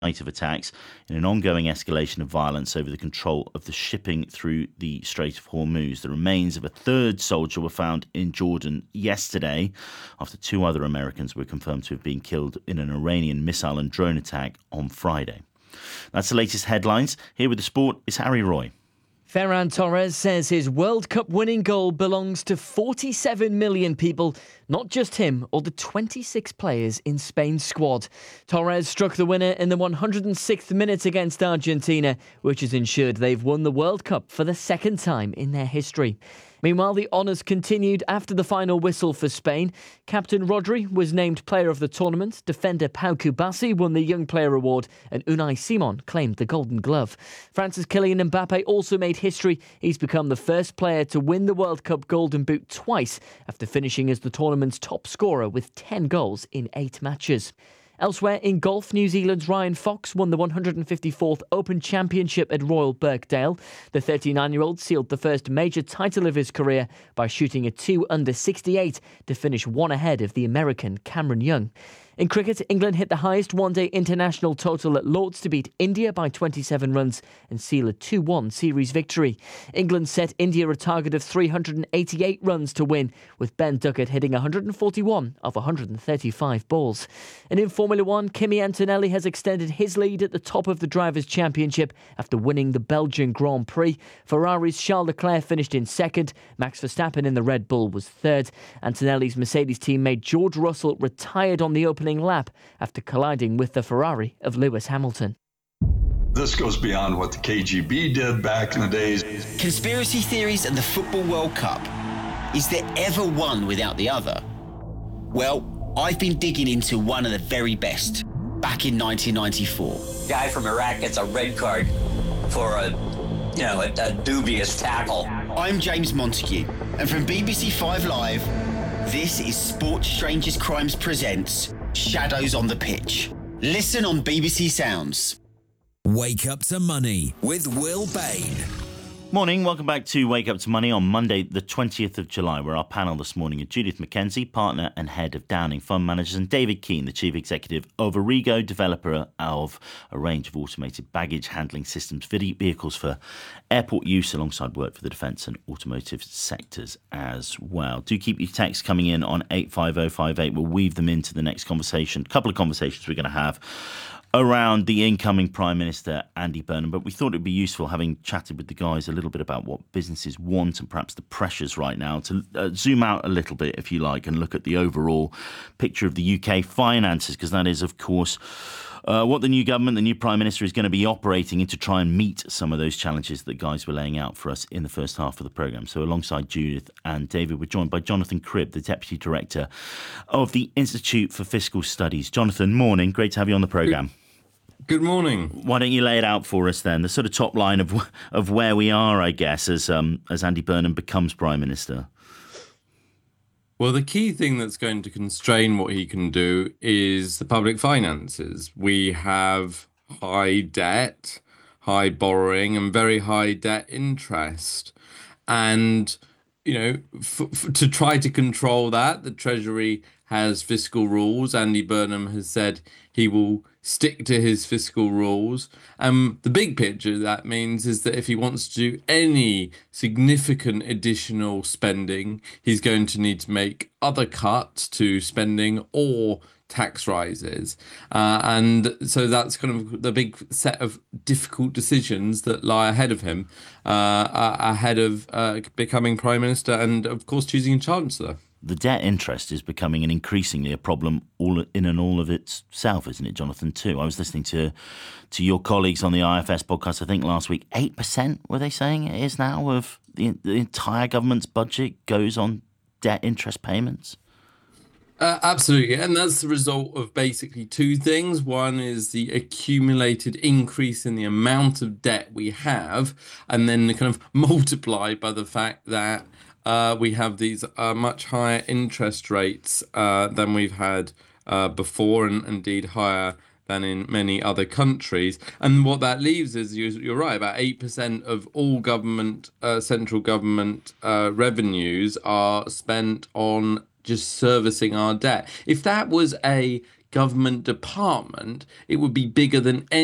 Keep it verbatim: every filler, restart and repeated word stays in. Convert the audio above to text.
of attacks in an ongoing escalation of violence over the control of the shipping through the Strait of Hormuz. The remains of a third soldier were found in Jordan yesterday after two other Americans were confirmed to have been killed in an Iranian missile and drone attack on Friday. That's the latest headlines. Here with the sport is Harry Roy. Ferran Torres says his World Cup winning goal belongs to forty-seven million people, not just him or the twenty-six players in Spain's squad. Torres struck the winner in the one hundred sixth minute against Argentina, which has ensured they've won the World Cup for the second time in their history. Meanwhile, the honours continued after the final whistle for Spain. Captain Rodri was named player of the tournament, defender Pau Kubasi won the Young Player Award, and Unai Simon claimed the Golden Glove. France's Kylian Mbappe also made history. He's become the first player to win the World Cup Golden Boot twice after finishing as the tournament's top scorer with ten goals in eight matches. Elsewhere in golf, New Zealand's Ryan Fox won the one hundred fifty-fourth Open Championship at Royal Birkdale. The thirty-nine-year-old sealed the first major title of his career by shooting a two under sixty-eight to finish one ahead of the American Cameron Young. In cricket, England hit the highest one-day international total at Lord's to beat India by twenty-seven runs and seal a two one series victory. England set India a target of three hundred eighty-eight runs to win, with Ben Duckett hitting one hundred forty-one of one hundred thirty-five balls. And in Formula One, Kimi Antonelli has extended his lead at the top of the Drivers' Championship after winning the Belgian Grand Prix. Ferrari's Charles Leclerc finished in second. Max Verstappen in the Red Bull was third. Antonelli's Mercedes teammate George Russell retired on the opening lap after colliding with the Ferrari of Lewis Hamilton. This goes beyond what the K G B did back in the days. Conspiracy theories and the Football World Cup. Is there ever one without the other? Well, I've been digging into one of the very best. Back in nineteen ninety-four. Guy from Iraq gets a red card for a, you know, a, a dubious tackle. I'm James Montague, and from B B C Five Live, this is Sports Strangers Crimes presents Shadows on the Pitch. Listen on B B C Sounds. Wake Up to Money with Will Bain. Morning, welcome back to Wake Up to Money on Monday, the twentieth of July, where our panel this morning are Judith McKenzie, partner and head of Downing Fund Managers, and David Keane, the chief executive of Origo, developer of a range of automated baggage handling systems, vehicles for airport use, alongside work for the defence and automotive sectors as well. Do keep your texts coming in on eight five oh five eight. We'll weave them into the next conversation, a couple of conversations we're going to have around the incoming Prime Minister, Andy Burnham. But we thought it'd be useful, having chatted with the guys a little bit about what businesses want and perhaps the pressures right now, to uh, zoom out a little bit, if you like, and look at the overall picture of the U K finances, because that is, of course, uh, what the new government, the new Prime Minister, is going to be operating in to try and meet some of those challenges that guys were laying out for us in the first half of the programme. So alongside Judith and David, we're joined by Jonathan Cribb, the Deputy Director of the Institute for Fiscal Studies. Jonathan, morning. Great to have you on the programme. Good morning. Why don't you lay it out for us then, the sort of top line of of where we are, I guess, as um, as Andy Burnham becomes Prime Minister? Well, the key thing that's going to constrain what he can do is the public finances. We have high debt, high borrowing, and very high debt interest. And, you know, f- f- to try to control that, the Treasury has fiscal rules. Andy Burnham has said he will stick to his fiscal rules. Um, the big picture that means is that if he wants to do any significant additional spending, he's going to need to make other cuts to spending or tax rises. Uh, and so that's kind of the big set of difficult decisions that lie ahead of him, uh, ahead of uh, becoming Prime Minister and, of course, choosing a Chancellor. The debt interest is becoming an increasingly a problem all in and all of itself, isn't it, Jonathan, too? I was listening to to your colleagues on the I F S podcast, I think, last week. eight percent, were they saying it is now, of the, the entire government's budget goes on debt interest payments? Uh, absolutely. And that's the result of basically two things. One is the accumulated increase in the amount of debt we have, and then kind of multiplied by the fact that Uh, we have these uh, much higher interest rates uh, than we've had uh, before, and indeed higher than in many other countries. And what that leaves is, you're right, about eight percent of all government, uh, central government uh, revenues are spent on just servicing our debt. If that was a government department, it would be bigger than